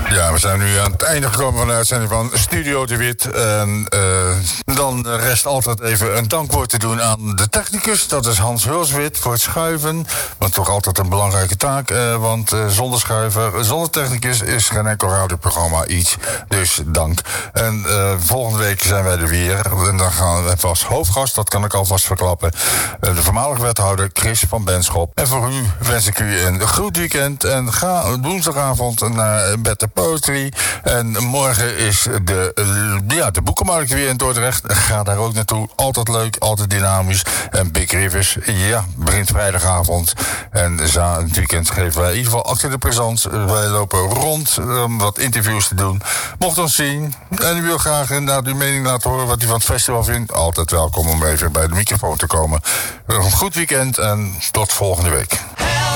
Ja, we zijn nu aan het einde gekomen van de uitzending van Studio de Wit. En dan rest altijd even een dankwoord te doen aan de technicus. Dat is Hans Hulswit voor het schuiven. Want toch altijd een belangrijke taak. Want zonder schuiver, zonder technicus is geen enkel radioprogramma iets. Dus dank. En volgende week zijn wij er weer. En dan gaan we als hoofdgast, dat kan ik alvast verklappen, de voormalige wethouder Chris van Benschop. En voor u wens ik u een goed weekend. En ga woensdagavond naar Better Poetry. En morgen is de boekenmarkt weer in Dordrecht. Ga daar ook naartoe. Altijd leuk, altijd dynamisch. En Big Rivers, begint vrijdagavond. En het weekend geven wij in ieder geval achter de présence. Wij lopen rond om wat interviews te doen. Mocht ons zien en u wil graag inderdaad uw mening laten horen wat u van het festival vindt, altijd welkom om even bij de microfoon te komen. Een goed weekend en tot volgende week.